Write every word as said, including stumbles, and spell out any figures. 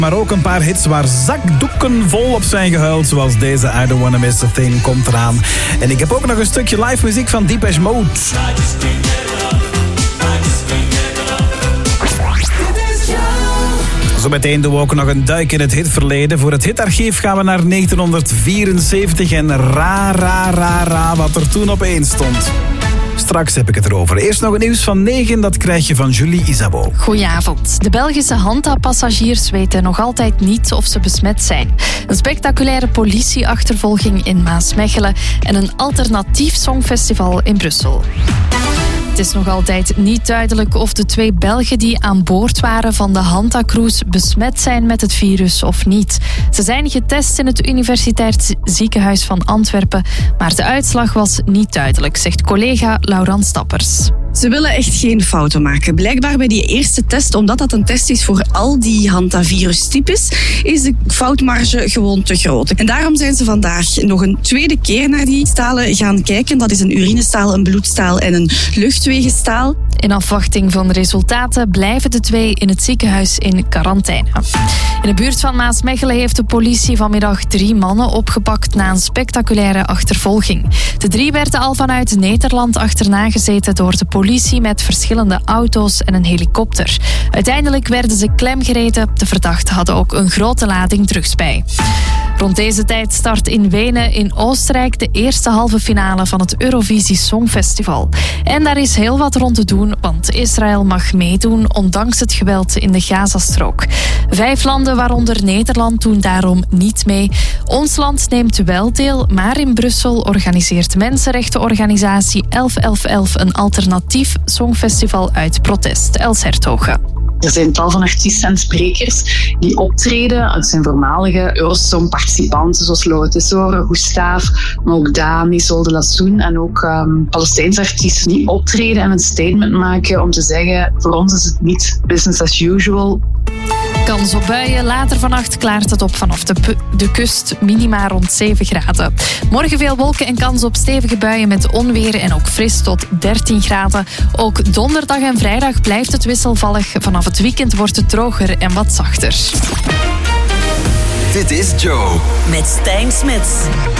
Maar ook een paar hits waar zakdoeken vol op zijn gehuild. Zoals deze I Don't Wanna Miss a Thing komt eraan. En ik heb ook nog een stukje live muziek van Depeche Mode. Zometeen doen we ook nog een duik in het hitverleden. Voor het hitarchief gaan we naar negentienhonderdvierenzeventig en ra, ra, ra, ra, wat er toen opeens stond. Straks heb ik het erover. Eerst nog een nieuws van negen, dat krijg je van Julie Isabeau. Goedenavond. De Belgische Hanta-passagiers weten nog altijd niet of ze besmet zijn. Een spectaculaire politieachtervolging in Maasmechelen en een alternatief songfestival in Brussel. Het is nog altijd niet duidelijk of de twee Belgen die aan boord waren van de Hanta-cruise besmet zijn met het virus of niet. Ze zijn getest in het Universitair Ziekenhuis van Antwerpen, maar de uitslag was niet duidelijk, zegt collega Laurent Stappers. Ze willen echt geen fouten maken. Blijkbaar bij die eerste test, omdat dat een test is voor al die Hanta-virustypes, is de foutmarge gewoon te groot. En daarom zijn ze vandaag nog een tweede keer naar die stalen gaan kijken. Dat is een urinestaal, een bloedstaal en een luchtwegenstaal. In afwachting van de resultaten blijven de twee in het ziekenhuis in quarantaine. In de buurt van Maasmechelen heeft de politie vanmiddag drie mannen opgepakt na een spectaculaire achtervolging. De drie werden al vanuit Nederland achterna gezeten door de politie met verschillende auto's en een helikopter. Uiteindelijk werden ze klemgereden. De verdachten hadden ook een grote lading drugs bij. Rond deze tijd start in Wenen in Oostenrijk de eerste halve finale van het Eurovisie Songfestival. En daar is heel wat rond te doen, want Israël mag meedoen ondanks het geweld in de Gazastrook. Vijf landen, waaronder Nederland, doen daarom niet mee. Ons land neemt wel deel, maar in Brussel organiseert mensenrechtenorganisatie elf elf elf een alternatief songfestival uit protest. Els Hertogen. Er zijn tal van artiesten en sprekers die optreden. Het zijn voormalige Eurosong-participanten zoals Laure Tesoro, Gustave, maar ook Daan, Isolde Lassoen en ook um, Palestijnse artiesten die optreden en een statement maken om te zeggen, voor ons is het niet business as usual. Kans op buien. Later vannacht klaart het op vanaf de, pu- de kust. Minima rond zeven graden. Morgen veel wolken en kans op stevige buien met onweer en ook fris tot dertien graden. Ook donderdag en vrijdag blijft het wisselvallig. Vanaf het weekend wordt het droger en wat zachter. Dit is Joe. Met Stijn Smits.